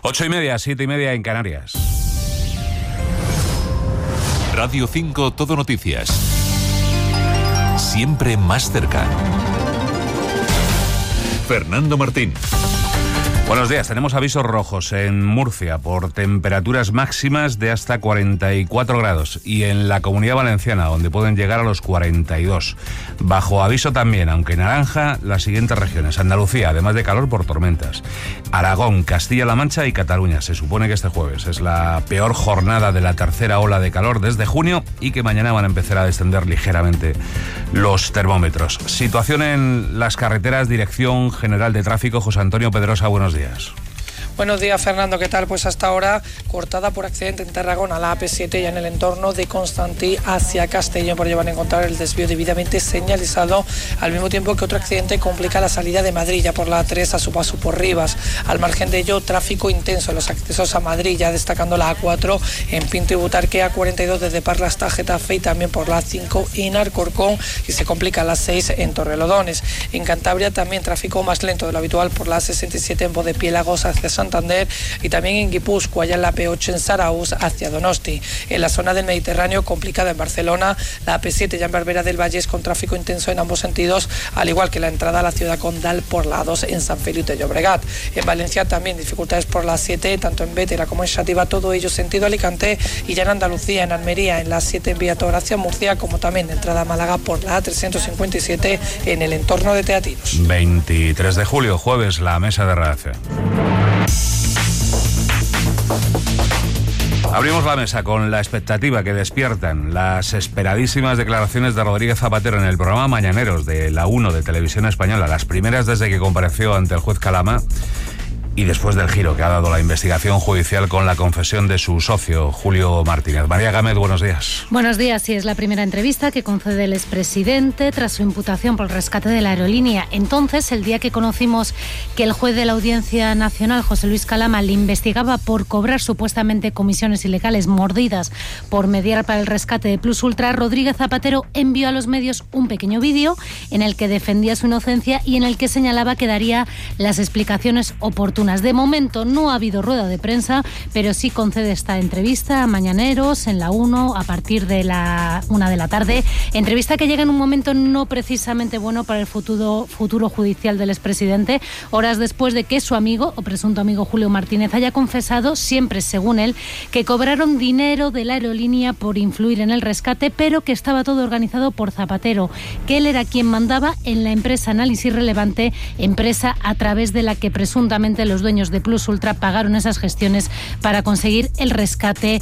8:30, 7:30 en Canarias. Radio 5 Todo Noticias. Siempre más cerca. Fernando Martín. Buenos días. Tenemos avisos rojos en Murcia por temperaturas máximas de hasta 44 grados y en la Comunidad Valenciana, donde pueden llegar a los 42. Bajo aviso también, aunque naranja, las siguientes regiones: Andalucía, además de calor por tormentas; Aragón, Castilla-La Mancha y Cataluña. Se supone que este jueves es la peor jornada de la tercera ola de calor desde junio y que mañana van a empezar a descender ligeramente los termómetros. Situación en las carreteras, Dirección General de Tráfico. José Antonio Pedrosa, buenos días. Buenos días, Fernando, ¿qué tal? Pues hasta ahora cortada por accidente en Tarragona, la AP7 ya en el entorno de Constantí hacia Castellón, por llevar a encontrar el desvío debidamente señalizado, al mismo tiempo que otro accidente complica la salida de Madrid ya por la A3 a su paso por Rivas. Al margen de ello, tráfico intenso en los accesos a Madrid, ya destacando la A4 en Pinto y Butarque, A42 desde Parla hasta Getafe y también por la A5 en Alcorcón, y se complica la 6 en Torrelodones. En Cantabria también tráfico más lento de lo habitual por la A67 en Bodepiélagos hacia Santander, y también en Guipúzcoa, allá en la P8 en Zarauz hacia Donosti. En la zona del Mediterráneo complicada en Barcelona, la AP7 ya en Barberá del Vallès con tráfico intenso en ambos sentidos, al igual que la entrada a la ciudad condal por la A2 en San Feliu de Llobregat. En Valencia también dificultades por la 7, tanto en Bétera como en Xàtiva, todo ello sentido Alicante, y ya en Andalucía, en Almería, en la 7 en Viator hacia Murcia, como también de entrada a Málaga por la A357 en el entorno de Teatinos. 23 de julio, jueves, la mesa de redacción. Abrimos la mesa con la expectativa que despiertan las esperadísimas declaraciones de Rodríguez Zapatero en el programa Mañaneros de la 1 de Televisión Española, las primeras desde que compareció ante el juez Calama y después del giro que ha dado la investigación judicial con la confesión de su socio, Julio Martínez. María Gámez, buenos días. Buenos días. Sí, es la primera entrevista que concede el expresidente tras su imputación por el rescate de la aerolínea. Entonces, el día que conocimos que el juez de la Audiencia Nacional, José Luis Calama, le investigaba por cobrar supuestamente comisiones ilegales mordidas por mediar para el rescate de Plus Ultra, Rodríguez Zapatero envió a los medios un pequeño vídeo en el que defendía su inocencia y en el que señalaba que daría las explicaciones oportunas. De momento no ha habido rueda de prensa, pero sí concede esta entrevista a Mañaneros en la 1 a partir de la 1 de la tarde. Entrevista que llega en un momento no precisamente bueno para el futuro judicial del expresidente, horas después de que su amigo o presunto amigo Julio Martínez haya confesado, siempre según él, que cobraron dinero de la aerolínea por influir en el rescate, pero que estaba todo organizado por Zapatero, que él era quien mandaba en la empresa Análisis Relevante, empresa a través de la que presuntamente los dueños de Plus Ultra pagaron esas gestiones para conseguir el rescate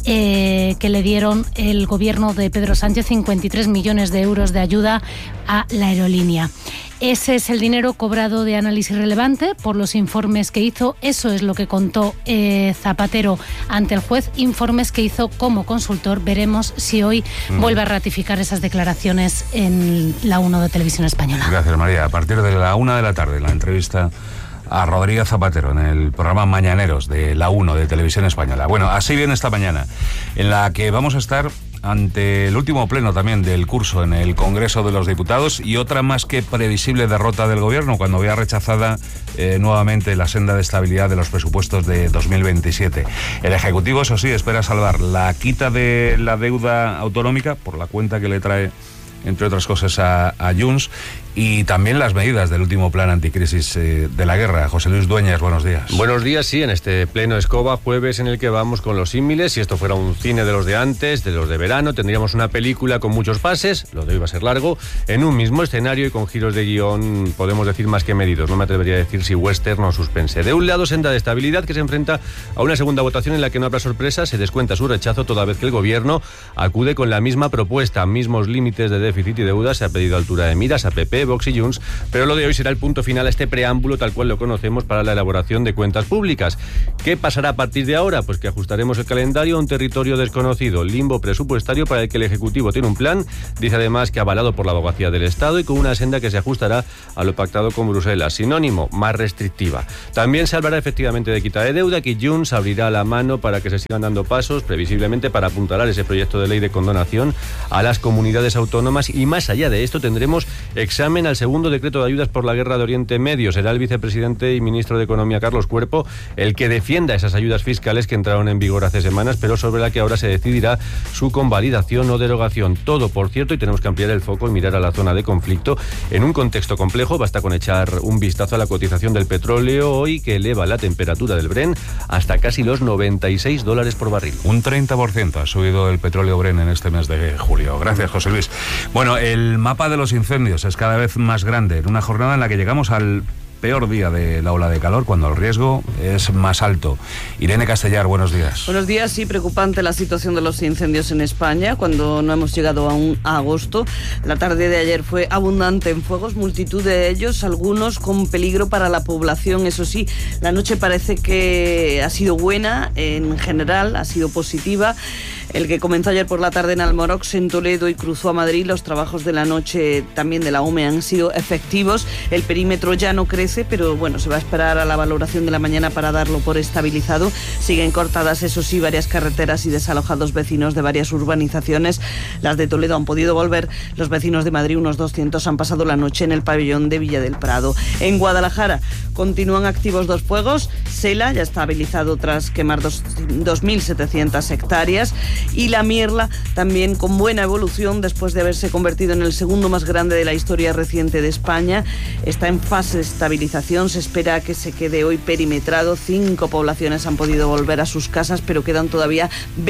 que le dieron el gobierno de Pedro Sánchez, 53 millones de euros de ayuda a la aerolínea. Ese es el dinero cobrado de Análisis Relevante por los informes que hizo. Eso es lo que contó Zapatero ante el juez, informes que hizo como consultor. Veremos si hoy vuelve a ratificar esas declaraciones en la 1 de Televisión Española. Gracias, María. A partir de la 1 de la tarde, la entrevista a Rodríguez Zapatero en el programa Mañaneros de la 1 de Televisión Española. Bueno, así viene esta mañana, en la que vamos a estar ante el último pleno también del curso en el Congreso de los Diputados y otra más que previsible derrota del Gobierno cuando vea rechazada nuevamente la senda de estabilidad de los presupuestos de 2027. El Ejecutivo, eso sí, espera salvar la quita de la deuda autonómica por la cuenta que le trae, entre otras cosas, a Junts, y también las medidas del último plan anticrisis de la guerra. José Luis Dueñas, buenos días. Buenos días, sí, en este pleno Escoba, jueves en el que vamos con los símiles. Si esto fuera un cine de los de antes, de los de verano, tendríamos una película con muchos pases, lo de hoy va a ser largo, en un mismo escenario y con giros de guión, podemos decir, más que medidos. No me atrevería a decir si western o suspense. De un lado, senda de estabilidad que se enfrenta a una segunda votación en la que no habrá sorpresa, se descuenta su rechazo toda vez que el Gobierno acude con la misma propuesta, mismos límites de déficit y deuda, se ha pedido altura de miras a PP, Vox y Junts, pero lo de hoy será el punto final a este preámbulo tal cual lo conocemos para la elaboración de cuentas públicas. ¿Qué pasará a partir de ahora? Pues que ajustaremos el calendario a un territorio desconocido, limbo presupuestario para el que el Ejecutivo tiene un plan, dice además que avalado por la Abogacía del Estado y con una senda que se ajustará a lo pactado con Bruselas, sinónimo, más restrictiva. También se hablará efectivamente de quita de deuda, que Junts abrirá la mano para que se sigan dando pasos, previsiblemente para apuntalar ese proyecto de ley de condonación a las comunidades autónomas, y más allá de esto tendremos examen dictamen al segundo decreto de ayudas por la guerra de Oriente Medio. Será el vicepresidente y ministro de Economía, Carlos Cuerpo, el que defienda esas ayudas fiscales que entraron en vigor hace semanas, pero sobre la que ahora se decidirá su convalidación o derogación. Todo, por cierto, y tenemos que ampliar el foco y mirar a la zona de conflicto en un contexto complejo. Basta con echar un vistazo a la cotización del petróleo hoy, que eleva la temperatura del Brent hasta casi los $96 por barril. Un 30% ha subido el petróleo Brent en este mes de julio. Gracias, José Luis. Bueno, el mapa de los incendios es cada vez más grande en una jornada en la que llegamos al peor día de la ola de calor, cuando el riesgo es más alto. Irene Castellar, buenos días. Buenos días. Sí, preocupante la situación de los incendios en España, cuando no hemos llegado aún a agosto. La tarde de ayer fue abundante en fuegos, multitud de ellos, algunos con peligro para la población. Eso sí, la noche parece que ha sido buena, en general, ha sido positiva. El que comenzó ayer por la tarde en Almorox, en Toledo, y cruzó a Madrid, los trabajos de la noche también de la OME han sido efectivos. El perímetro ya no crece, pero bueno, se va a esperar a la valoración de la mañana para darlo por estabilizado. Siguen cortadas, eso sí, varias carreteras y desalojados vecinos de varias urbanizaciones. Las de Toledo han podido volver. Los vecinos de Madrid, unos 200, han pasado la noche en el pabellón de Villa del Prado. En Guadalajara continúan activos dos fuegos. Sela ya está habilitado tras quemar 2.700 hectáreas. Y La Mierla también con buena evolución después de haberse convertido en el segundo más grande de la historia reciente de España. Está en fase de estabilización, se espera que se quede hoy perimetrado. 5 poblaciones han podido volver a sus casas, pero quedan todavía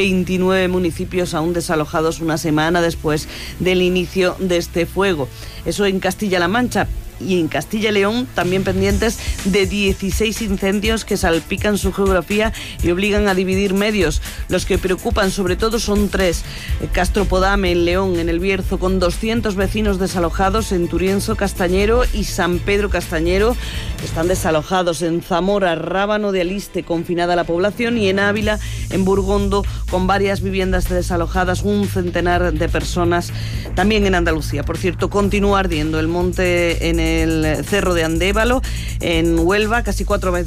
29 municipios aún desalojados una semana después del inicio de este fuego. Eso en Castilla-La Mancha. Y en Castilla y León también pendientes de 16 incendios que salpican su geografía y obligan a dividir medios. Los que preocupan sobre todo son 3. Castropodame en León, en El Bierzo, con 200 vecinos desalojados. En Turienzo, Castañero y San Pedro Castañero están desalojados. En Zamora, Rábano de Aliste, confinada la población. Y en Ávila, en Burgondo, con varias viviendas desalojadas, un centenar de personas. También en Andalucía, por cierto, continúa ardiendo el monte en el Cerro de Andévalo. En Huelva, casi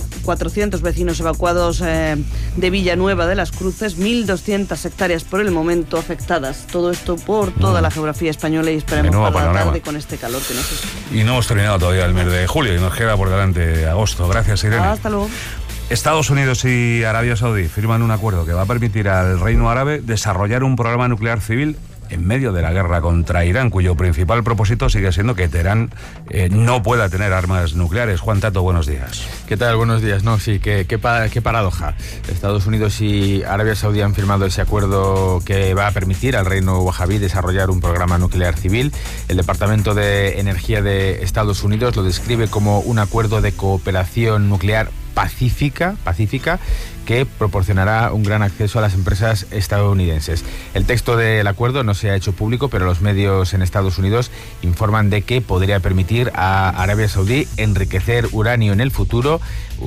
400 vecinos evacuados de Villanueva de las Cruces, 1.200 hectáreas por el momento afectadas. Todo esto por toda la geografía española, y esperemos para la tarde con este calor que nos espera. Y no hemos terminado todavía el mes de julio y nos queda por delante agosto. Gracias, Irene. Hasta luego. Estados Unidos y Arabia Saudí firman un acuerdo que va a permitir al Reino Árabe desarrollar un programa nuclear civil en medio de la guerra contra Irán, cuyo principal propósito sigue siendo que Teherán no pueda tener armas nucleares. Juan Tato, buenos días. ¿Qué tal? Buenos días. No, sí, qué paradoja. Estados Unidos y Arabia Saudí han firmado ese acuerdo que va a permitir al reino wahabí desarrollar un programa nuclear civil. El Departamento de Energía de Estados Unidos lo describe como un acuerdo de cooperación nuclear pacífica que proporcionará un gran acceso a las empresas estadounidenses. El texto del acuerdo no se ha hecho público, pero los medios en Estados Unidos informan de que podría permitir a Arabia Saudí enriquecer uranio en el futuro,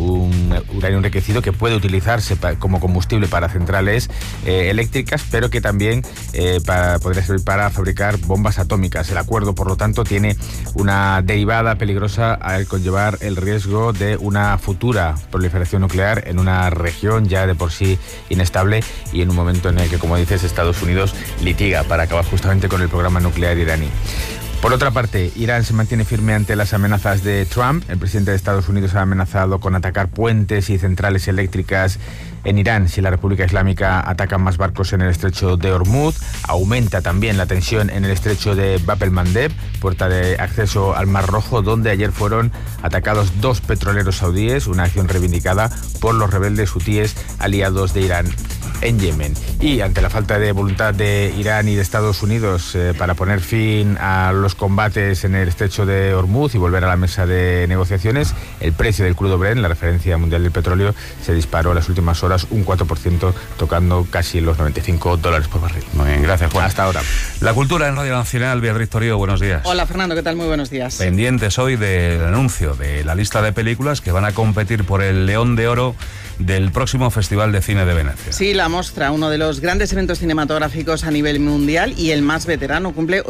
un uranio enriquecido que puede utilizarse como combustible para centrales eléctricas, pero que también podría servir para fabricar bombas atómicas. El acuerdo, por lo tanto, tiene una derivada peligrosa al conllevar el riesgo de una futura proliferación nuclear en una región ya de por sí inestable y en un momento en el que, como dices, Estados Unidos litiga para acabar justamente con el programa nuclear iraní. Por otra parte, Irán se mantiene firme ante las amenazas de Trump. El presidente de Estados Unidos ha amenazado con atacar puentes y centrales eléctricas en Irán si la República Islámica ataca más barcos en el estrecho de Hormuz. Aumenta también la tensión en el estrecho de Bab el-Mandeb, puerta de acceso al Mar Rojo, donde ayer fueron atacados 2 petroleros saudíes, una acción reivindicada por los rebeldes hutíes aliados de Irán en Yemen. Y ante la falta de voluntad de Irán y de Estados Unidos para poner fin a los combates en el estrecho de Hormuz y volver a la mesa de negociaciones, el precio del crudo Brent, la referencia mundial del petróleo, se disparó en las últimas horas un 4%, tocando casi los $95 por barril. Muy bien, gracias, Juan. Hasta ahora. La cultura en Radio Nacional, Beatriz Torío, buenos días. Hola, Fernando, ¿qué tal? Muy buenos días. Pendientes hoy del anuncio de la lista de películas que van a competir por el León de Oro del próximo Festival de Cine de Venecia. Sí, la Mostra, uno de los grandes eventos cinematográficos a nivel mundial y el más veterano, cumple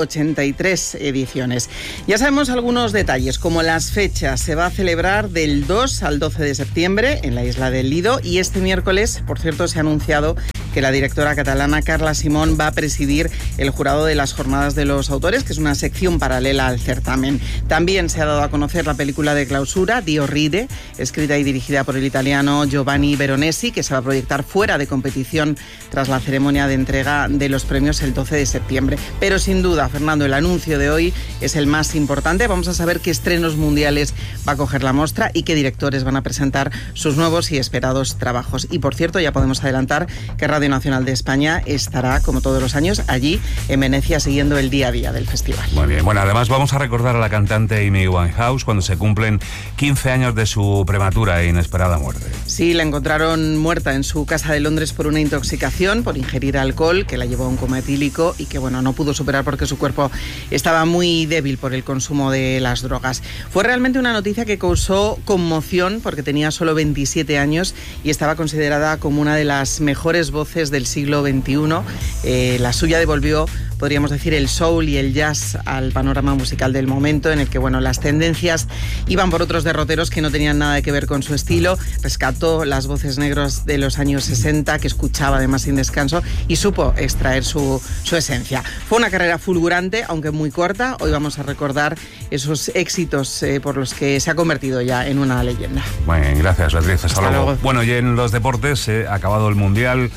83 ediciones. Ya sabemos algunos detalles, como las fechas. Se va a celebrar del 2 al 12 de septiembre en la isla del Lido y este miércoles, por cierto, se ha anunciado que la directora catalana Carla Simón va a presidir el jurado de las Jornadas de los Autores, que es una sección paralela al certamen. También se ha dado a conocer la película de clausura, Dio Ride, escrita y dirigida por el italiano Giovanni Veronesi, que se va a proyectar fuera de competición tras la ceremonia de entrega de los premios el 12 de septiembre. Pero sin duda, Fernando, el anuncio de hoy es el más importante. Vamos a saber qué estrenos mundiales va a coger la mostra y qué directores van a presentar sus nuevos y esperados trabajos. Y por cierto, ya podemos adelantar que Radio Nacional de España estará, como todos los años, allí en Venecia siguiendo el día a día del festival. Muy bien. Bueno, además vamos a recordar a la cantante Amy Winehouse cuando se cumplen 15 años de su prematura e inesperada muerte. Sí, la encontraron muerta en su casa de Londres por una intoxicación, por ingerir alcohol, que la llevó a un coma etílico y que, bueno, no pudo superar porque su cuerpo estaba muy débil por el consumo de las drogas. Fue realmente una noticia que causó conmoción porque tenía solo 27 años y estaba considerada como una de las mejores voces del siglo XXI. La suya devolvió, podríamos decir, el soul y el jazz al panorama musical del momento, en el que, bueno, las tendencias iban por otros derroteros que no tenían nada que ver con su estilo. Rescató las voces negras de los años 60, que escuchaba además sin descanso, y supo extraer su esencia. Fue una carrera fulgurante, aunque muy corta. Hoy vamos a recordar esos éxitos por los que se ha convertido ya en una leyenda. Bueno, gracias, Beatriz. Hasta luego. Bueno, y en los deportes, ha acabado el Mundial.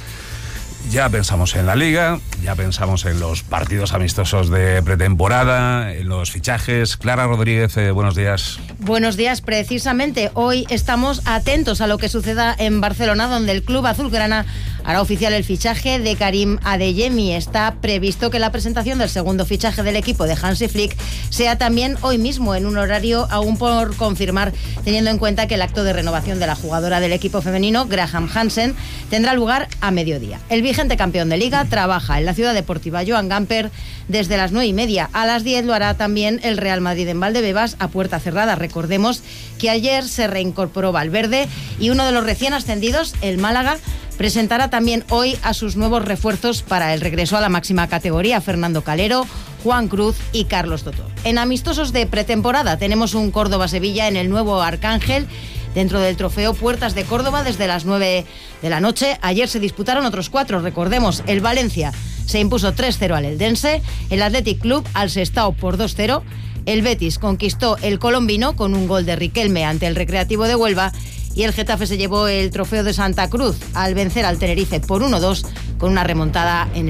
Ya pensamos en la Liga, ya pensamos en los partidos amistosos de pretemporada, en los fichajes. Clara Rodríguez, buenos días. Buenos días. Precisamente hoy estamos atentos a lo que suceda en Barcelona, donde el club azulgrana hará oficial el fichaje de Karim Adeyemi. Está previsto que la presentación del segundo fichaje del equipo de Hansi Flick sea también hoy mismo, en un horario aún por confirmar, teniendo en cuenta que el acto de renovación de la jugadora del equipo femenino, Graham Hansen, tendrá lugar a mediodía. El vigente campeón de Liga trabaja en la ciudad deportiva Joan Gamper desde las 9:30. A las 10 lo hará también el Real Madrid en Valdebebas a puerta cerrada. Recordemos que ayer se reincorporó Valverde y uno de los recién ascendidos, el Málaga, presentará también hoy a sus nuevos refuerzos para el regreso a la máxima categoría: Fernando Calero, Juan Cruz y Carlos Totó. En amistosos de pretemporada tenemos un Córdoba-Sevilla en el nuevo Arcángel, dentro del trofeo Puertas de Córdoba, desde las 9 de la noche. Ayer se disputaron otros 4, recordemos. El Valencia se impuso 3-0 al Eldense, el Athletic Club al Sestao por 2-0, el Betis conquistó el Colombino con un gol de Riquelme ante el Recreativo de Huelva, y el Getafe se llevó el trofeo de Santa Cruz al vencer al Tenerife por 1-2 con una remontada en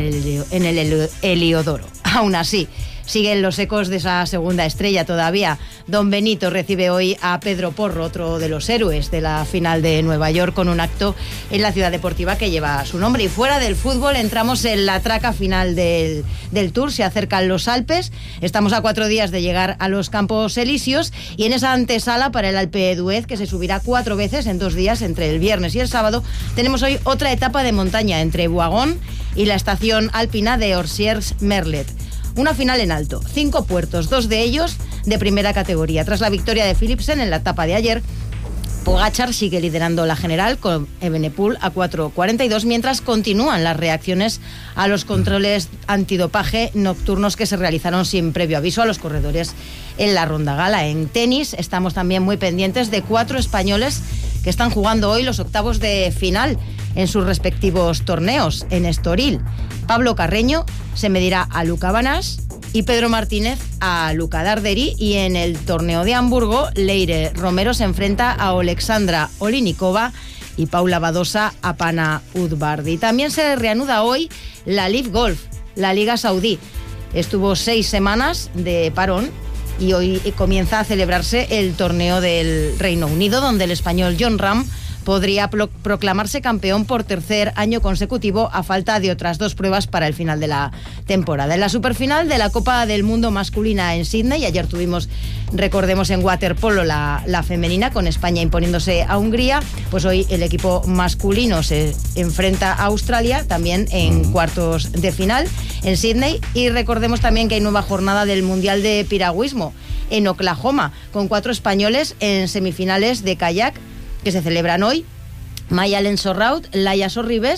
el Heliodoro. Aún así, siguen los ecos de esa segunda estrella todavía. Don Benito recibe hoy a Pedro Porro, otro de los héroes de la final de Nueva York, con un acto en la ciudad deportiva que lleva su nombre. Y fuera del fútbol entramos en la traca final del Tour. Se acercan los Alpes. Estamos a 4 días de llegar a los Campos Elíseos y en esa antesala para el Alpe d'Huez, que se subirá 4 veces en 2 días, entre el viernes y el sábado, tenemos hoy otra etapa de montaña entre Boagón y la estación alpina de Orsières-Merlet. Una final en alto, 5 puertos, 2 de ellos de primera categoría. Tras la victoria de Philipsen en la etapa de ayer, Pogačar sigue liderando la general con Evenepoel a 4:42, mientras continúan las reacciones a los controles antidopaje nocturnos que se realizaron sin previo aviso a los corredores en la ronda gala. En tenis estamos también muy pendientes de 4 españoles que están jugando hoy los octavos de final en sus respectivos torneos. En Estoril, Pablo Carreño se medirá a Luca Banás y Pedro Martínez a Luca Darderi, y en el torneo de Hamburgo, Leire Romero se enfrenta a Alexandra Olinikova y Paula Badosa a Pana Udvardi. También se reanuda hoy la Live Golf, la Liga Saudí. Estuvo 6 semanas de parón y hoy comienza a celebrarse el torneo del Reino Unido, donde el español Jon Rahm podría proclamarse campeón por 3er año consecutivo, a falta de otras 2 pruebas para el final de la temporada. En la superfinal de la Copa del Mundo masculina en Sydney, ayer tuvimos, recordemos, en waterpolo la femenina, con España imponiéndose a Hungría, pues hoy el equipo masculino se enfrenta a Australia, también en cuartos de final en Sydney. Y recordemos también que hay nueva jornada del Mundial de Piragüismo en Oklahoma, con 4 españoles en semifinales de kayak que se celebran hoy: Maya Lensorraut, Laia Sorribes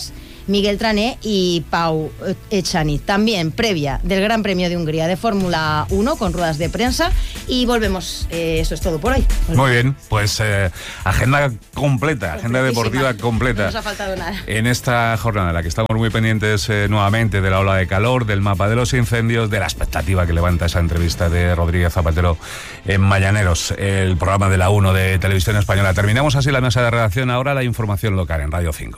Miguel Trané y Pau Echani. También previa del Gran Premio de Hungría de Fórmula 1 con ruedas de prensa y volvemos. Eso es todo por hoy. Muy bien, pues agenda completa, agenda deportiva completa. No nos ha faltado nada. En esta jornada en la que estamos muy pendientes nuevamente de la ola de calor, del mapa de los incendios, de la expectativa que levanta esa entrevista de Rodríguez Zapatero en Mañaneros, el programa de la 1 de Televisión Española. Terminamos así la mesa de redacción, ahora la información local en Radio 5.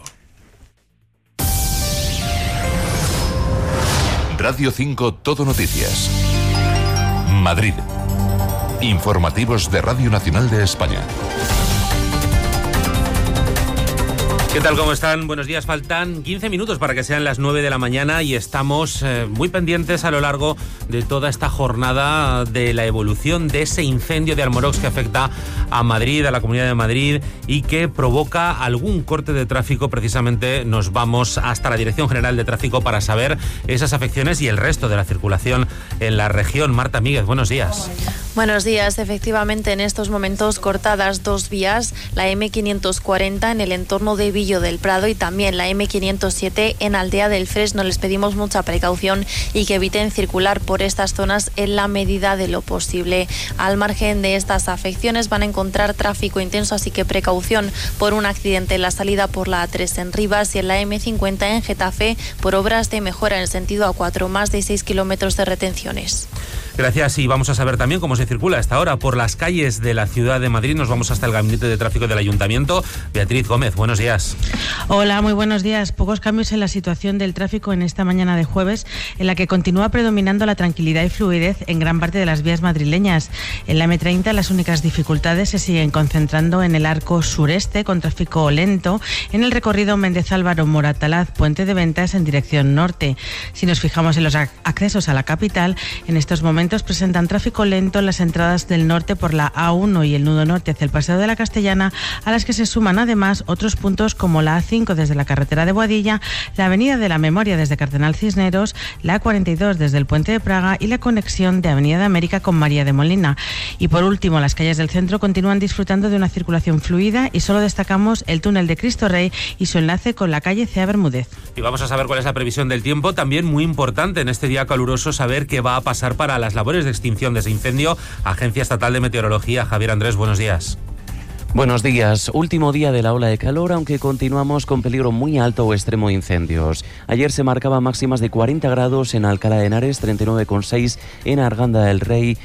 Radio 5 Todo Noticias. Madrid. Informativos de Radio Nacional de España. ¿Qué tal? ¿Cómo están? Buenos días. Faltan 15 minutos para que sean las 9 de la mañana y estamos muy pendientes a lo largo de toda esta jornada de la evolución de ese incendio de Almorox que afecta a Madrid, a la Comunidad de Madrid y que provoca algún corte de tráfico. Precisamente nos vamos hasta la Dirección General de Tráfico para saber esas afecciones y el resto de la circulación en la región. Marta Míguez, buenos días. Buenos días. Efectivamente, en estos momentos cortadas 2 vías, la M540 en el entorno de Villo del Prado y también la M507 en Aldea del Fresno. Les pedimos mucha precaución y que eviten circular por estas zonas en la medida de lo posible. Al margen de estas afecciones van a encontrar tráfico intenso, así que precaución por un accidente en la salida por la A3 en Rivas y en la M50 en Getafe por obras de mejora en el sentido A4, más de 6 kilómetros de retenciones. Gracias, y vamos a saber también cómo se circula a esta hora por las calles de la ciudad de Madrid. Nos vamos hasta el Gabinete de Tráfico del Ayuntamiento. Beatriz Gómez, buenos días. Hola, muy buenos días. Pocos cambios en la situación del tráfico en esta mañana de jueves, en la que continúa predominando la tranquilidad y fluidez en gran parte de las vías madrileñas. En la M30 las únicas dificultades se siguen concentrando en el arco sureste, con tráfico lento, en el recorrido Méndez Álvaro Moratalaz, Puente de Ventas en dirección norte. Si nos fijamos en los accesos a la capital, en estos momentos presentan tráfico lento en las entradas del norte por la A1 y el nudo norte hacia el Paseo de la Castellana, a las que se suman además otros puntos como la A5 desde la carretera de Boadilla, la Avenida de la Memoria desde Cardenal Cisneros, la A42 desde el Puente de Praga y la conexión de Avenida de América con María de Molina. Y por último, las calles del centro continúan disfrutando de una circulación fluida y solo destacamos el túnel de Cristo Rey y su enlace con la calle Cea Bermúdez. Y vamos a saber cuál es la previsión del tiempo. También muy importante en este día caluroso saber qué va a pasar para las labores de extinción de ese incendio. Agencia Estatal de Meteorología, Javier Andrés, buenos días. Buenos días. Último día de la ola de calor, aunque continuamos con peligro muy alto o extremo de incendios. Ayer se marcaba máximas de 40 grados en Alcalá de Henares, 39,6 en Arganda del Rey,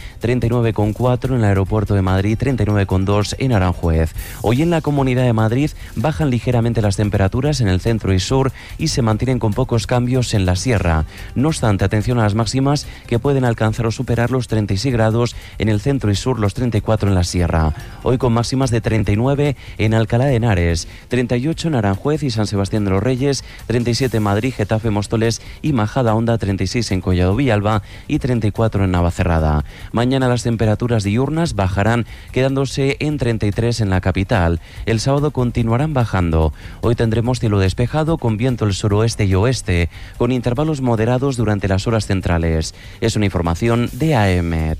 39,4 en el aeropuerto de Madrid, 39,2 en Aranjuez. Hoy en la Comunidad de Madrid bajan ligeramente las temperaturas en el centro y sur y se mantienen con pocos cambios en la sierra. No obstante, atención a las máximas que pueden alcanzar o superar los 36 grados en el centro y sur, los 34 en la sierra. Hoy con máximas de 39 en Alcalá de Henares, 38 en Aranjuez y San Sebastián de los Reyes, 37 en Madrid, Getafe, Móstoles y Majadahonda, 36 en Collado Villalba y 34 en Navacerrada. Mañana las temperaturas diurnas bajarán, quedándose en 33 en la capital. El sábado continuarán bajando. Hoy tendremos cielo despejado con viento del suroeste y oeste, con intervalos moderados durante las horas centrales. Es una información de AEMET.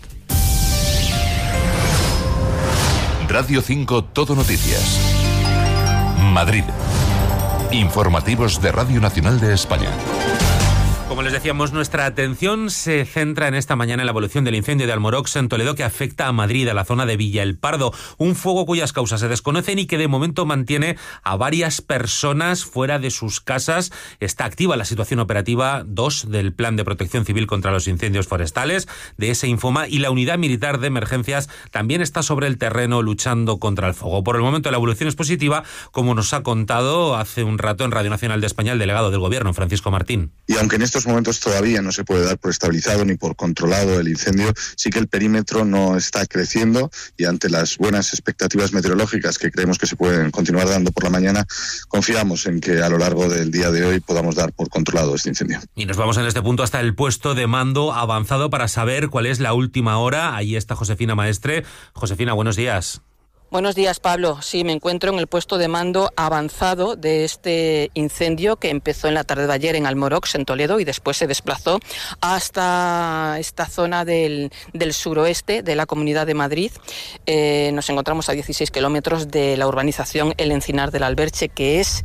Radio 5 Todo Noticias. Madrid. Informativos de Radio Nacional de España. Como les decíamos, nuestra atención se centra en esta mañana en la evolución del incendio de Almorox en Toledo, que afecta a Madrid, a la zona de Villa el Pardo. Un fuego cuyas causas se desconocen y que de momento mantiene a varias personas fuera de sus casas. Está activa la situación operativa 2 del Plan de Protección Civil contra los Incendios Forestales, de ese Infoma, y la Unidad Militar de Emergencias también está sobre el terreno luchando contra el fuego. Por el momento la evolución es positiva, como nos ha contado hace un rato en Radio Nacional de España el delegado del Gobierno, Francisco Martín. Y aunque en estos momentos todavía no se puede dar por estabilizado ni por controlado el incendio, sí que el perímetro no está creciendo y ante las buenas expectativas meteorológicas que creemos que se pueden continuar dando por la mañana, confiamos en que a lo largo del día de hoy podamos dar por controlado este incendio. Y nos vamos en este punto hasta el puesto de mando avanzado para saber cuál es la última hora. Ahí está Josefina Maestre. Josefina, buenos días. Buenos días, Pablo. Sí, me encuentro en el puesto de mando avanzado de este incendio que empezó en la tarde de ayer en Almorox, en Toledo, y después se desplazó hasta esta zona del suroeste de la Comunidad de Madrid. Nos encontramos a 16 kilómetros de la urbanización El Encinar del Alberche, que es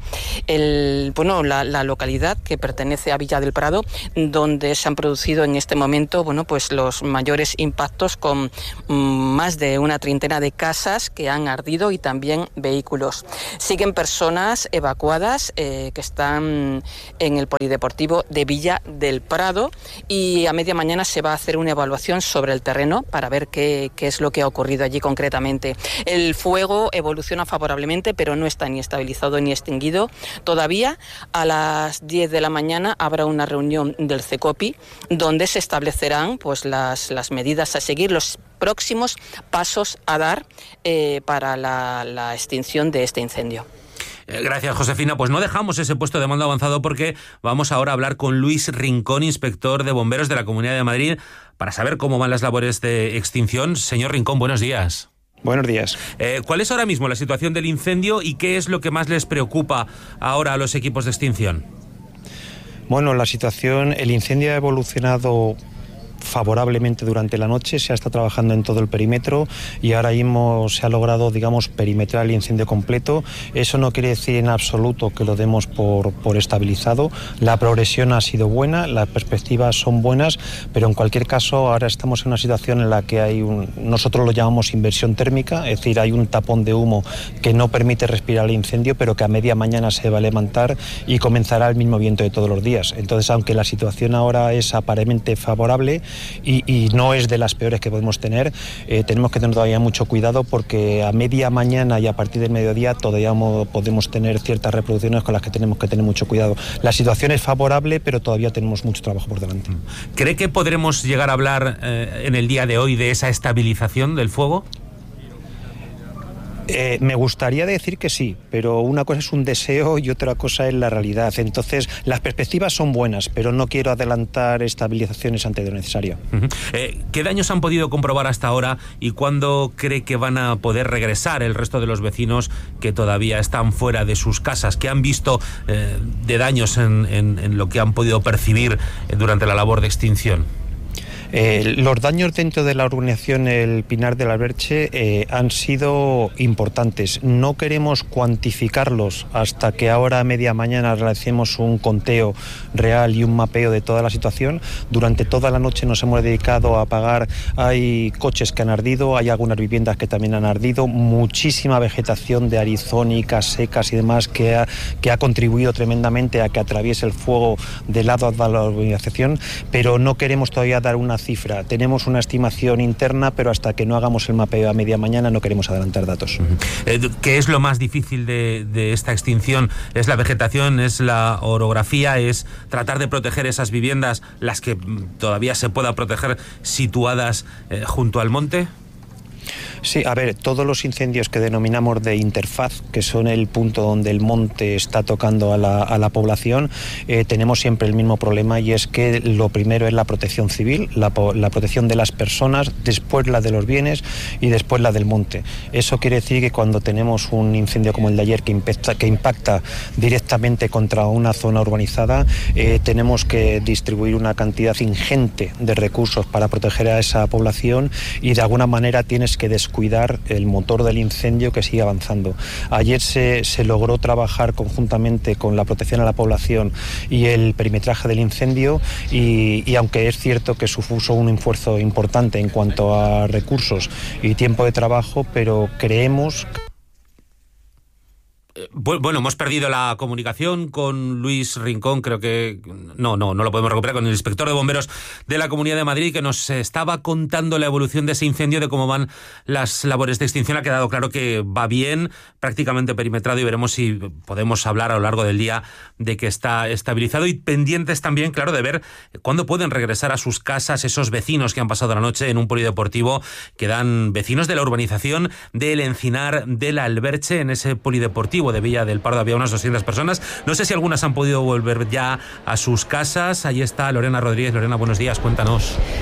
la localidad que pertenece a Villa del Prado, donde se han producido en este momento pues los mayores impactos, con más de una treintena de casas que han ardido y también vehículos. Siguen personas evacuadas que están en el polideportivo de Villa del Prado, y a media mañana se va a hacer una evaluación sobre el terreno para ver qué es lo que ha ocurrido allí concretamente. El fuego evoluciona favorablemente, pero no está ni estabilizado ni extinguido todavía. A las 10 de la mañana habrá una reunión del CECOPI donde se establecerán pues las medidas a seguir, los próximos pasos a dar para la extinción de este incendio. Gracias, Josefina. Pues no dejamos ese puesto de mando avanzado, porque vamos ahora a hablar con Luis Rincón, inspector de bomberos de la Comunidad de Madrid, para saber cómo van las labores de extinción. Señor Rincón, buenos días. Buenos días. ¿Cuál es ahora mismo la situación del incendio y qué es lo que más les preocupa ahora a los equipos de extinción? Bueno, la situación, el incendio ha evolucionado favorablemente durante la noche, se ha estado trabajando en todo el perímetro y ahora mismo se ha logrado, perimetrar el incendio completo. Eso no quiere decir en absoluto que lo demos por estabilizado. La progresión ha sido buena, las perspectivas son buenas, pero en cualquier caso ahora estamos en una situación en la que nosotros lo llamamos inversión térmica, es decir, hay un tapón de humo que no permite respirar el incendio, pero que a media mañana se va a levantar y comenzará el mismo viento de todos los días. Entonces, aunque la situación ahora es aparentemente favorable, y no es de las peores que podemos tener, tenemos que tener todavía mucho cuidado, porque a media mañana y a partir del mediodía todavía podemos tener ciertas reproducciones con las que tenemos que tener mucho cuidado. La situación es favorable, pero todavía tenemos mucho trabajo por delante. ¿Cree que podremos llegar a hablar en el día de hoy de esa estabilización del fuego? Me gustaría decir que sí, pero una cosa es un deseo y otra cosa es la realidad. Entonces, las perspectivas son buenas, pero no quiero adelantar estabilizaciones antes de lo necesario. ¿Qué daños han podido comprobar hasta ahora y cuándo cree que van a poder regresar el resto de los vecinos que todavía están fuera de sus casas? ¿Qué han visto de daños en lo que han podido percibir durante la labor de extinción? Los daños dentro de la urbanización El Pinar del Alberche han sido importantes. No queremos cuantificarlos hasta que ahora a media mañana realicemos un conteo real y un mapeo de toda la situación. Durante toda la noche nos hemos dedicado a apagar. Hay coches que han ardido, hay algunas viviendas que también han ardido, muchísima vegetación de arizónicas, secas y demás que ha contribuido tremendamente a que atraviese el fuego de lado a la urbanización, pero no queremos todavía dar una cifra. Tenemos una estimación interna, pero hasta que no hagamos el mapeo a media mañana no queremos adelantar datos. ¿Qué es lo más difícil de esta extinción? ¿Es la vegetación? ¿Es la orografía? ¿Es tratar de proteger esas viviendas, las que todavía se pueda proteger, situadas junto al monte? Sí, a ver, todos los incendios que denominamos de interfaz, que son el punto donde el monte está tocando a la población, tenemos siempre el mismo problema, y es que lo primero es la protección civil, la protección de las personas, después la de los bienes y después la del monte. Eso quiere decir que cuando tenemos un incendio como el de ayer que impacta directamente contra una zona urbanizada, tenemos que distribuir una cantidad ingente de recursos para proteger a esa población, y de alguna manera tienes que descuidar el motor del incendio que sigue avanzando. Ayer se logró trabajar conjuntamente con la protección a la población y el perimetraje del incendio, y aunque es cierto que supuso un esfuerzo importante en cuanto a recursos y tiempo de trabajo, pero creemos... Bueno, hemos perdido la comunicación con Luis Rincón, creo que no lo podemos recuperar, con el inspector de bomberos de la Comunidad de Madrid, que nos estaba contando la evolución de ese incendio, de cómo van las labores de extinción. Ha quedado claro que va bien, prácticamente perimetrado, y veremos si podemos hablar a lo largo del día de que está estabilizado, y pendientes también, claro, de ver cuándo pueden regresar a sus casas esos vecinos que han pasado la noche en un polideportivo. Quedan vecinos de la urbanización del Encinar del Alberche, en ese polideportivo de Villa del Pardo había unas 200 personas. No sé si algunas han podido volver ya a sus casas. Ahí está Lorena Rodríguez. Lorena, buenos días, cuéntanos.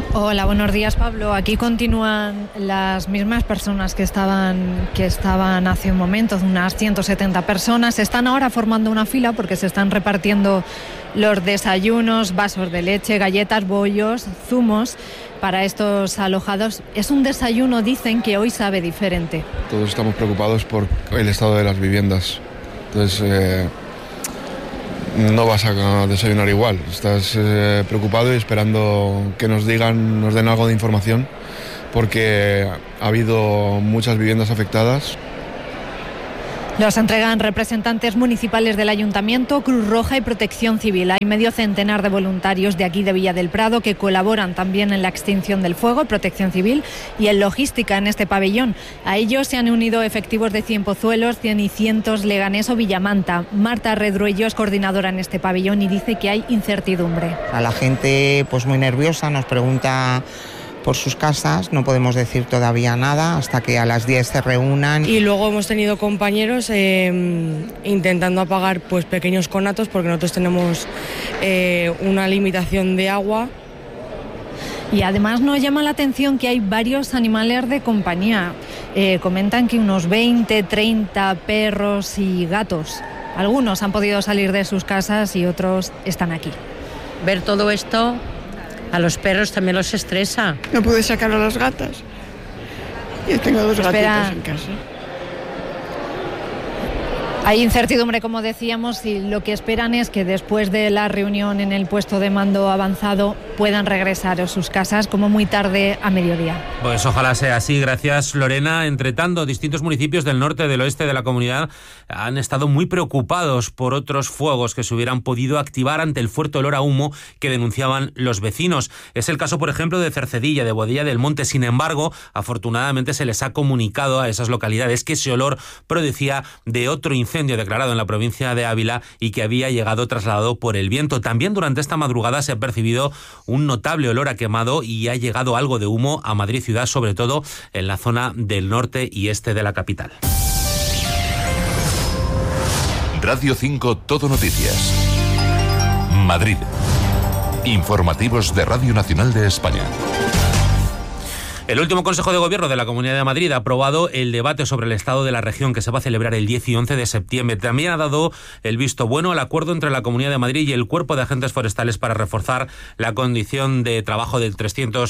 Hola, buenos días, Pablo. Aquí continúan las mismas personas que estaban hace un momento, unas 170 personas. Están ahora formando una fila porque se están repartiendo los desayunos, vasos de leche, galletas, bollos, zumos para estos alojados. Es un desayuno, dicen, que hoy sabe diferente. Todos estamos preocupados por el estado de las viviendas. Entonces, no vas a desayunar igual. Estás preocupado y esperando que nos den algo de información, porque ha habido muchas viviendas afectadas. Los entregan representantes municipales del Ayuntamiento, Cruz Roja y Protección Civil. Hay medio centenar de voluntarios de aquí de Villa del Prado que colaboran también en la extinción del fuego, Protección Civil, y en logística en este pabellón. A ellos se han unido efectivos de Cienpozuelos, Cienicientos, Leganés o Villamanta. Marta Redruello es coordinadora en este pabellón y dice que hay incertidumbre. A la gente pues muy nerviosa, nos pregunta por sus casas, no podemos decir todavía nada hasta que a las 10 se reúnan. Y luego hemos tenido compañeros intentando apagar pues pequeños conatos, porque nosotros tenemos una limitación de agua. Y además nos llama la atención que hay varios animales de compañía. Comentan que unos 20, 30 perros y gatos. Algunos han podido salir de sus casas y otros están aquí. Ver todo esto a los perros también los estresa. No pude sacar a las gatas. Yo tengo dos gatitos en casa. Hay incertidumbre, como decíamos, y lo que esperan es que después de la reunión en el puesto de mando avanzado puedan regresar a sus casas como muy tarde a mediodía. Pues ojalá sea así. Gracias, Lorena. Entre tanto, distintos municipios del norte y del oeste de la comunidad han estado muy preocupados por otros fuegos que se hubieran podido activar ante el fuerte olor a humo que denunciaban los vecinos. Es el caso, por ejemplo, de Cercedilla, de Boadilla del Monte. Sin embargo, afortunadamente se les ha comunicado a esas localidades que ese olor producía de otro incendio declarado en la provincia de Ávila y que había llegado trasladado por el viento. También durante esta madrugada se ha percibido un notable olor a quemado y ha llegado algo de humo a Madrid ciudad, sobre todo en la zona del norte y este de la capital. Radio 5 Todo Noticias. Madrid. Informativos de Radio Nacional de España. El último Consejo de Gobierno de la Comunidad de Madrid ha aprobado el debate sobre el estado de la región que se va a celebrar el 10 y 11 de septiembre. También ha dado el visto bueno al acuerdo entre la Comunidad de Madrid y el Cuerpo de Agentes Forestales para reforzar la condición de trabajo de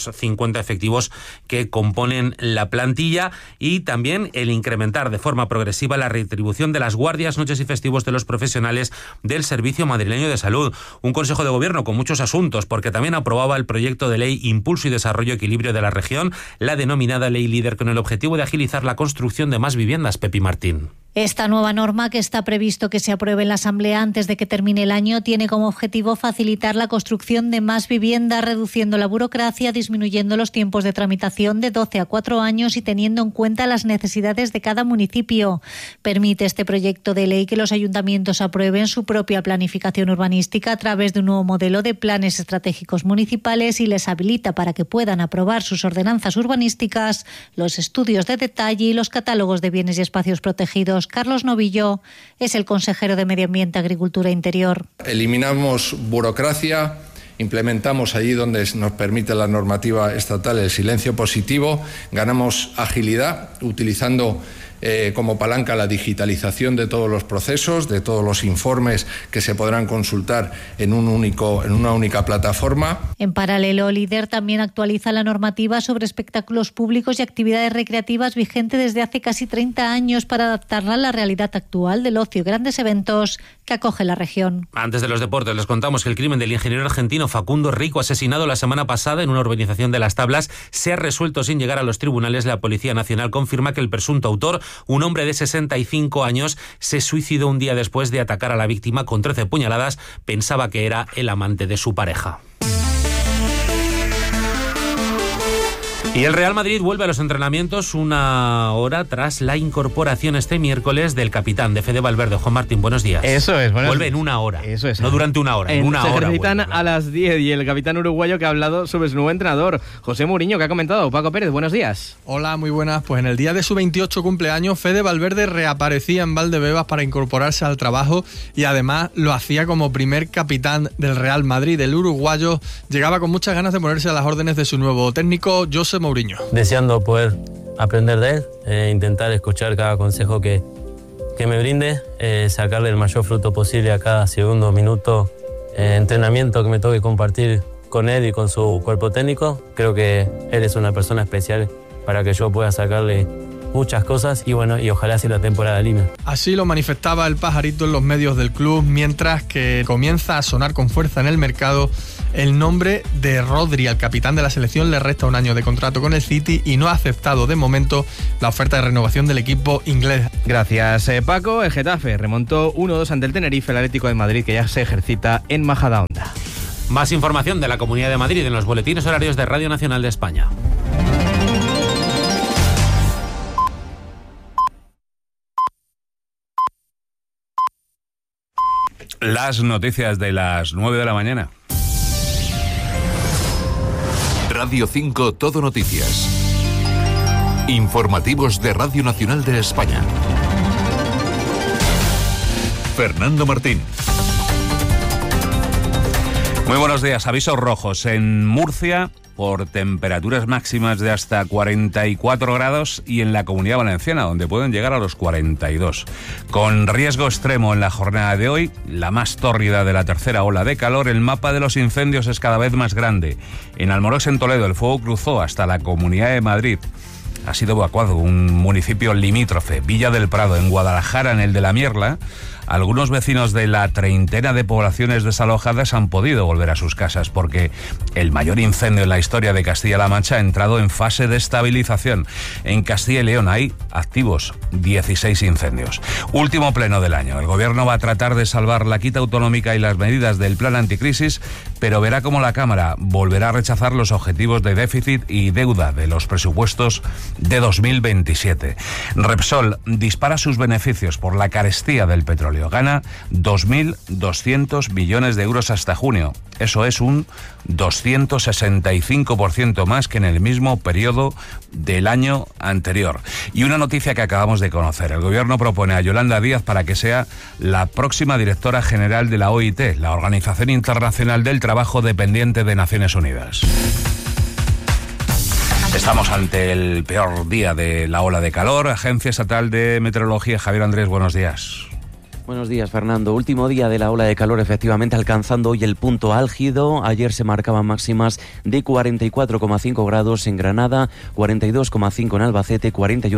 350 efectivos que componen la plantilla, y también el incrementar de forma progresiva la retribución de las guardias, noches y festivos de los profesionales del Servicio Madrileño de Salud. Un Consejo de Gobierno con muchos asuntos, porque también aprobaba el proyecto de ley Impulso y Desarrollo Equilibrio de la Región, la denominada Ley Líder, con el objetivo de agilizar la construcción de más viviendas. Pepi Martín. Esta nueva norma, que está previsto que se apruebe en la Asamblea antes de que termine el año, tiene como objetivo facilitar la construcción de más viviendas, reduciendo la burocracia, disminuyendo los tiempos de tramitación de 12 a 4 años y teniendo en cuenta las necesidades de cada municipio. Permite este proyecto de ley que los ayuntamientos aprueben su propia planificación urbanística a través de un nuevo modelo de planes estratégicos municipales y les habilita para que puedan aprobar sus ordenanzas urbanísticas, los estudios de detalle y los catálogos de bienes y espacios protegidos. Carlos Novillo es el consejero de Medio Ambiente, Agricultura e Interior. Eliminamos burocracia, implementamos allí donde nos permite la normativa estatal el silencio positivo, ganamos agilidad utilizando como palanca la digitalización de todos los procesos, de todos los informes que se podrán consultar en una única plataforma. En paralelo, Líder también actualiza la normativa sobre espectáculos públicos y actividades recreativas vigente desde hace casi 30 años para adaptarla a la realidad actual del ocio y grandes eventos que acoge la región. Antes de los deportes, les contamos que el crimen del ingeniero argentino Facundo Rico, asesinado la semana pasada en una urbanización de Las Tablas, se ha resuelto sin llegar a los tribunales. La Policía Nacional confirma que el presunto autor, un hombre de 65 años, se suicidó un día después de atacar a la víctima con 13 puñaladas. Pensaba que era el amante de su pareja. Y el Real Madrid vuelve a los entrenamientos una hora tras la incorporación este miércoles del capitán de Fede Valverde. Juan Martín, buenos días. Eso es. Vuelve en una hora. Eso es. No durante una hora, en una hora. Se ejercitan vuelve, a las 10 y el capitán uruguayo que ha hablado sobre su nuevo entrenador, José Mourinho, que ha comentado. Paco Pérez, buenos días. Hola, muy buenas. Pues en el día de su 28 cumpleaños, Fede Valverde reaparecía en Valdebebas para incorporarse al trabajo y además lo hacía como primer capitán del Real Madrid. El uruguayo llegaba con muchas ganas de ponerse a las órdenes de su nuevo técnico, José Mourinho. Deseando poder aprender de él, intentar escuchar cada consejo que me brinde, sacarle el mayor fruto posible a cada segundo, minuto, entrenamiento que me toque compartir con él y con su cuerpo técnico. Creo que él es una persona especial para que yo pueda sacarle muchas cosas y bueno, y ojalá así la temporada libre. Así lo manifestaba el pajarito en los medios del club, mientras que comienza a sonar con fuerza en el mercado el nombre de Rodri. Al capitán de la selección le resta un año de contrato con el City y no ha aceptado de momento la oferta de renovación del equipo inglés. Gracias, Paco. El Getafe remontó 1-2 ante el Tenerife, el Atlético de Madrid, que ya se ejercita en Majadahonda. Más información de la Comunidad de Madrid en los boletines horarios de Radio Nacional de España. Las noticias de las 9 de la mañana. Radio 5 Todo Noticias. Informativos de Radio Nacional de España. Fernando Martín. Muy buenos días. Avisos rojos en Murcia por temperaturas máximas de hasta 44 grados y en la Comunidad Valenciana, donde pueden llegar a los 42. Con riesgo extremo en la jornada de hoy, la más tórrida de la tercera ola de calor, el mapa de los incendios es cada vez más grande. En Almorox, en Toledo, el fuego cruzó hasta la Comunidad de Madrid. Ha sido evacuado un municipio limítrofe, Villa del Prado. En Guadalajara, en el de la Mierla, algunos vecinos de la treintena de poblaciones desalojadas han podido volver a sus casas porque el mayor incendio en la historia de Castilla-La Mancha ha entrado en fase de estabilización. En Castilla y León hay activos 16 incendios. Último pleno del año. El gobierno va a tratar de salvar la quita autonómica y las medidas del plan anticrisis, pero verá cómo la Cámara volverá a rechazar los objetivos de déficit y deuda de los presupuestos de 2027. Repsol dispara sus beneficios por la carestía del petróleo. Gana 2.200 millones de euros hasta junio. Eso es un 265% más que en el mismo periodo del año anterior. Y una noticia que acabamos de conocer. El gobierno propone a Yolanda Díaz para que sea la próxima directora general de la OIT, la Organización Internacional del Trabajo dependiente de Naciones Unidas. Estamos ante el peor día de la ola de calor. Agencia Estatal de Meteorología, Javier Andrés, buenos días. Buenos días, Fernando. Último día de la ola de calor, efectivamente, alcanzando hoy el punto álgido. Ayer se marcaban máximas de 44,5 grados en Granada, 42,5 en Albacete,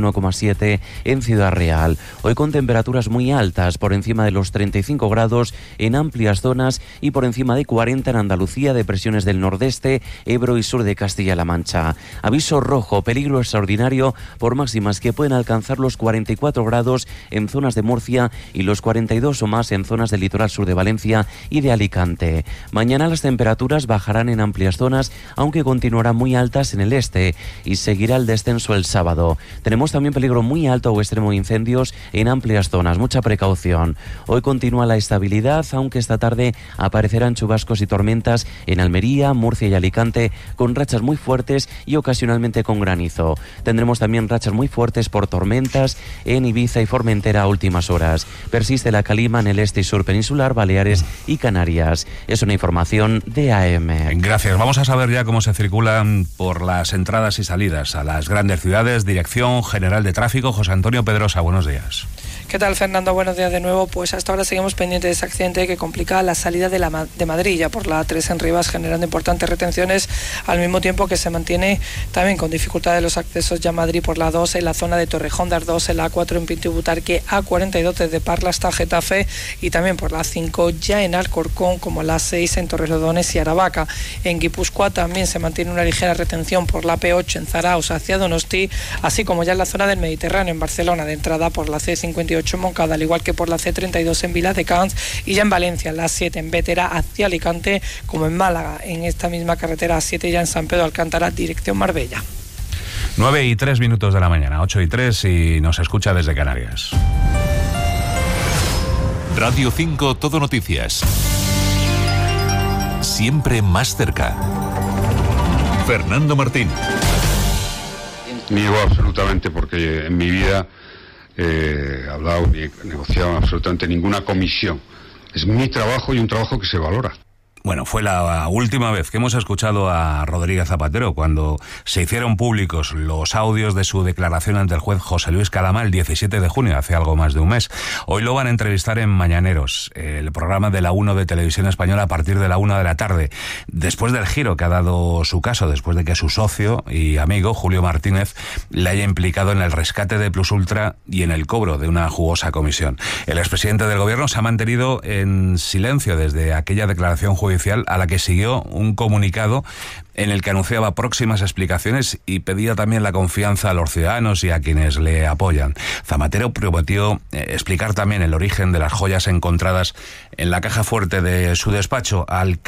41,7 en Ciudad Real. Hoy con temperaturas muy altas, por encima de los 35 grados en amplias zonas y por encima de 40 en Andalucía, depresiones del nordeste, Ebro y sur de Castilla-La Mancha. Aviso rojo, peligro extraordinario por máximas que pueden alcanzar los 44 grados en zonas de Murcia y los 42 o más en zonas del litoral sur de Valencia y de Alicante. Mañana las temperaturas bajarán en amplias zonas, aunque continuarán muy altas en el este y seguirá el descenso el sábado. Tenemos también peligro muy alto o extremo de incendios en amplias zonas. Mucha precaución. Hoy continúa la estabilidad, aunque esta tarde aparecerán chubascos y tormentas en Almería, Murcia y Alicante, con rachas muy fuertes y ocasionalmente con granizo. Tendremos también rachas muy fuertes por tormentas en Ibiza y Formentera a últimas horas. Persiste la calima en el este y sur peninsular, Baleares y Canarias. Es una información de AM. Gracias. Vamos a saber ya cómo se circulan por las entradas y salidas a las grandes ciudades. Dirección General de Tráfico, José Antonio Pedrosa, buenos días. ¿Qué tal, Fernando? Buenos días de nuevo. Pues hasta ahora seguimos pendientes de ese accidente que complica la salida de Madrid, ya por la A3 en Rivas, generando importantes retenciones, al mismo tiempo que se mantiene también con dificultades los accesos ya a Madrid por la 2 en la zona de Torrejón de Ardoz, en la A4 en Pinto y Butarque, A42 desde Parla hasta Getafe y también por la 5 ya en Alcorcón, como la 6 en Torrelodones y Aravaca. En Guipúzcoa también se mantiene una ligera retención por la P8 en Zarauz hacia Donosti, así como ya en la zona del Mediterráneo en Barcelona, de entrada por la C58 en Moncada, al igual que por la C32 en Viladecans y ya en Valencia, la 7 en Bétera hacia Alicante, como en Málaga, en esta misma carretera A7 ya en San Pedro Alcántara, dirección Marbella. 9:03 de la mañana, 8:03, y nos escucha desde Canarias. Radio 5 Todo Noticias. Siempre más cerca. Fernando Martín. Niego absolutamente, porque en mi vida he hablado ni he negociado absolutamente ninguna comisión. Es mi trabajo y un trabajo que se valora. Bueno, fue la última vez que hemos escuchado a Rodríguez Zapatero cuando se hicieron públicos los audios de su declaración ante el juez José Luis Calama el 17 de junio, hace algo más de un mes. Hoy lo van a entrevistar en Mañaneros, el programa de la 1 de Televisión Española, a partir de la 1 de la tarde. Después del giro que ha dado su caso, después de que su socio y amigo, Julio Martínez, le haya implicado en el rescate de Plus Ultra y en el cobro de una jugosa comisión. El expresidente del gobierno se ha mantenido en silencio desde aquella declaración judicial, a la que siguió un comunicado en el que anunciaba próximas explicaciones y pedía también la confianza a los ciudadanos y a quienes le apoyan. Zapatero prometió explicar también el origen de las joyas encontradas en la caja fuerte de su despacho. Al